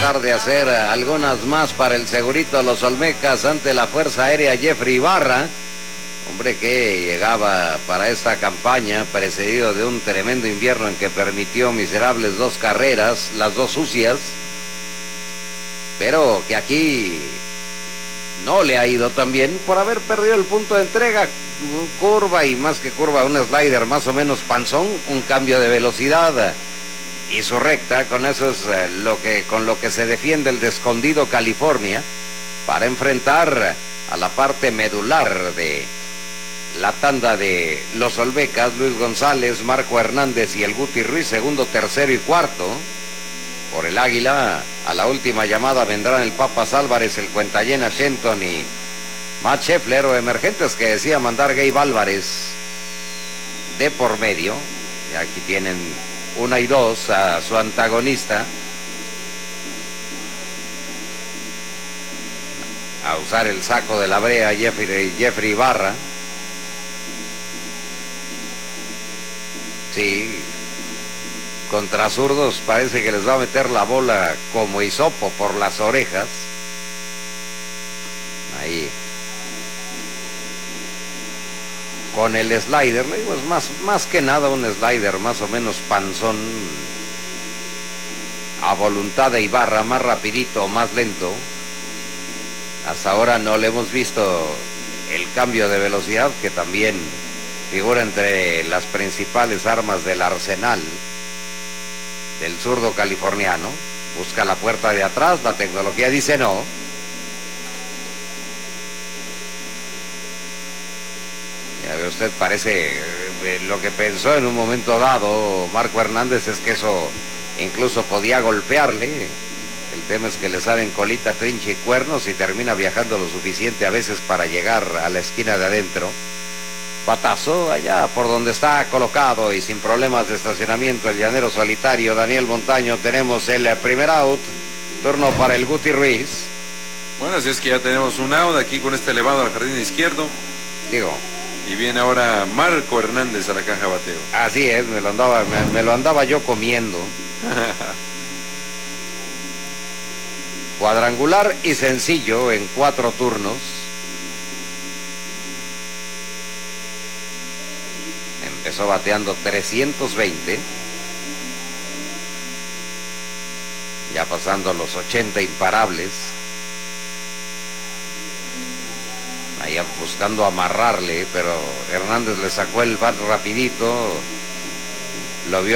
tratar de hacer algunas más para el segurito Los Olmecas ante la Fuerza Aérea Jeffrey Ibarra. Hombre que llegaba para esta campaña precedido de un tremendo invierno en que permitió miserables 2 carreras, las 2 sucias, pero que aquí no le ha ido tan bien por haber perdido el punto de entrega. Curva y más que curva, un slider más o menos panzón, un cambio de velocidad y su recta. Con eso es con lo que se defiende el de Escondido, California, para enfrentar a la parte medular de la tanda de Los Olmecas: Luis González, Marco Hernández y el Guti Ruiz, segundo, tercero y cuarto. Por el Águila, a la última llamada vendrán el Papas Álvarez, el Cuentallena Shenton y Matt Scheffler, o emergentes que decía mandar Gabe Álvarez de por medio. Y aquí tienen 1 y 2 a su antagonista, a usar el saco de la brea Jeffrey Ibarra. Sí, contra zurdos parece que les va a meter la bola como hisopo por las orejas. Ahí con el slider, le digo, es más que nada un slider más o menos panzón, a voluntad de Ibarra, más rapidito o más lento. Hasta ahora no le hemos visto el cambio de velocidad, que también figura entre las principales armas del arsenal del zurdo californiano. Busca la puerta de atrás, la tecnología dice no. Ya ve usted, parece lo que pensó en un momento dado Marco Hernández es que eso incluso podía golpearle. El tema es que le salen colita, trinche y cuernos y termina viajando lo suficiente a veces para llegar a la esquina de adentro. Patazo allá por donde está colocado y sin problemas de estacionamiento el llanero solitario Daniel Montaño. Tenemos el primer out, turno para el Guti Ruiz. Bueno, así es que ya tenemos un out aquí con este elevado al jardín izquierdo. Digo. Y viene ahora Marco Hernández a la caja de bateo. Así es, me lo andaba yo comiendo. Cuadrangular y sencillo en 4 turnos. Empezó bateando 320. Ya pasando los 80 imparables. Ahí buscando amarrarle, pero Hernández le sacó el bat rapidito. Lo vio